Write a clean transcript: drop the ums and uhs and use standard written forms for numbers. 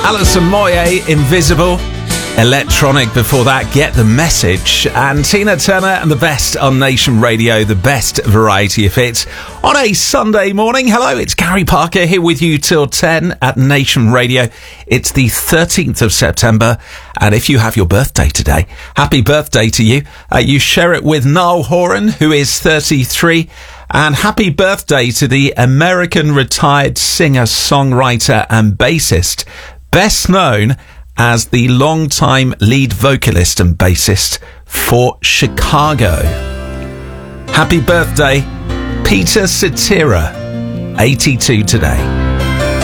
Alison Moyet, Invisible. Electronic before that, Get the Message. And Tina Turner and the best on Nation Radio, the best variety of hits. On a Sunday morning, hello, it's Gary Parker here with you till 10 at Nation Radio. It's the 13th of September, and if you have your birthday today, happy birthday to you. You share it with Niall Horan, who is 33, and happy birthday to the American retired singer, songwriter and bassist, best known as the longtime lead vocalist and bassist for Chicago. Happy birthday, Peter Cetera, 82 today.